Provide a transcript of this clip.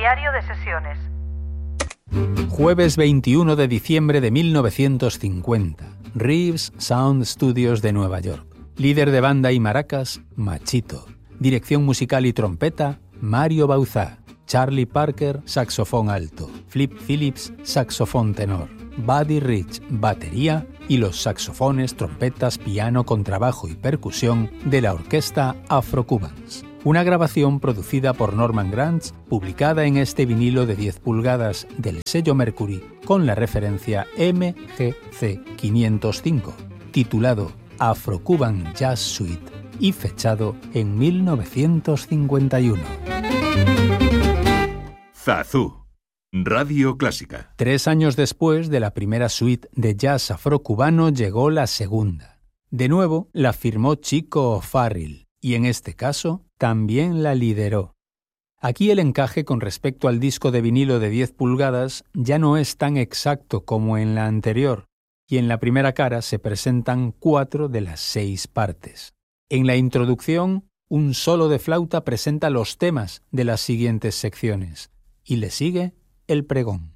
Diario de sesiones. Jueves 21 de diciembre de 1950. Reeves Sound Studios de Nueva York. Líder de banda y maracas, Machito. Dirección musical y trompeta, Mario Bauzá. Charlie Parker, saxofón alto. Flip Phillips, saxofón tenor. Buddy Rich, batería y los saxofones, trompetas, piano, contrabajo y percusión de la orquesta Afro-Cubans. Una grabación producida por Norman Granz, publicada en este vinilo de 10 pulgadas del sello Mercury con la referencia MGC 505, titulado Afro-Cuban Jazz Suite y fechado en 1951. Zazú, Radio Clásica. 3 años después de la primera suite de jazz afrocubano llegó la segunda. De nuevo la firmó Chico O'Farrill y en este caso también la lideró. Aquí el encaje con respecto al disco de vinilo de 10 pulgadas ya no es tan exacto como en la anterior, y en la primera cara se presentan 4 de las 6 partes. En la introducción, un solo de flauta presenta los temas de las siguientes secciones, y le sigue el pregón.